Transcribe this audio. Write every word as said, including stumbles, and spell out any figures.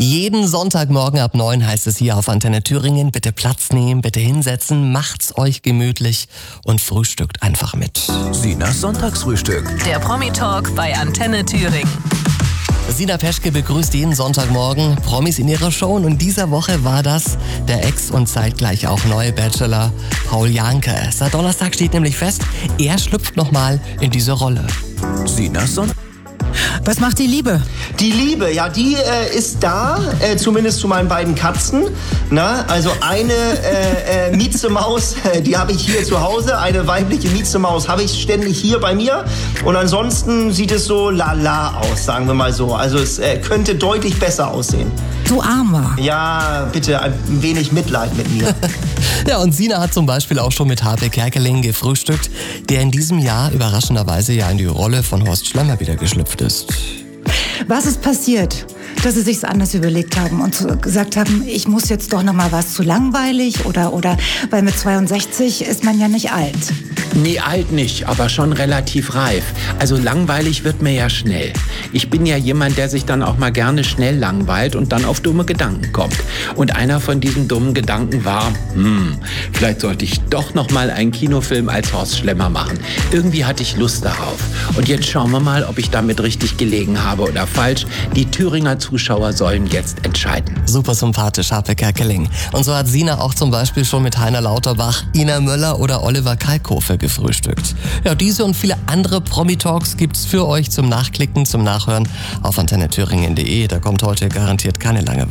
Jeden Sonntagmorgen ab neun heißt es hier auf Antenne Thüringen, bitte Platz nehmen, bitte hinsetzen, macht's euch gemütlich und frühstückt einfach mit. Sinas Sonntagsfrühstück. Der Promi-Talk bei Antenne Thüringen. Sina Peschke begrüßt jeden Sonntagmorgen Promis in ihrer Show und in dieser Woche war das der Ex- und zeitgleich auch neue Bachelor Paul Janke. Seit Donnerstag steht nämlich fest, er schlüpft nochmal in diese Rolle. Sinas Sonntag. Was macht die Liebe? Die Liebe, ja, die äh, ist da, äh, zumindest zu meinen beiden Katzen. Na, also eine äh, äh, Miezemaus, äh, die habe ich hier zu Hause. Eine weibliche Miezemaus habe ich ständig hier bei mir. Und ansonsten sieht es so lala aus, sagen wir mal so. Also es äh, könnte deutlich besser aussehen. Du Armer. Ja, bitte ein wenig Mitleid mit mir. Ja, und Sina hat zum Beispiel auch schon mit Harpe Kerkeling gefrühstückt, der in diesem Jahr überraschenderweise ja in die Rolle von Horst Schlemmer wieder geschlüpft ist. Was ist passiert, dass sie sich's anders überlegt haben und so gesagt haben, ich muss jetzt doch noch mal was, zu langweilig oder oder weil mit zweiundsechzig ist man ja nicht alt. Nee, alt nicht, aber schon relativ reif. Also langweilig wird mir ja schnell. Ich bin ja jemand, der sich dann auch mal gerne schnell langweilt und dann auf dumme Gedanken kommt. Und einer von diesen dummen Gedanken war, hm, vielleicht sollte ich doch noch mal einen Kinofilm als Horst Schlemmer machen. Irgendwie hatte ich Lust darauf. Und jetzt schauen wir mal, ob ich damit richtig gelegen habe oder falsch. Die Thüringer Zuschauer sollen jetzt entscheiden. Super sympathisch, Harpe Kerkeling. Und so hat Sina auch zum Beispiel schon mit Heiner Lauterbach, Ina Möller oder Oliver Kalkofe gefrühstückt. Ja, diese und viele andere Promi-Talks gibt's für euch zum Nachklicken, zum Nachhören auf antenne thüringen punkt de. Da kommt heute garantiert keine Langeweile.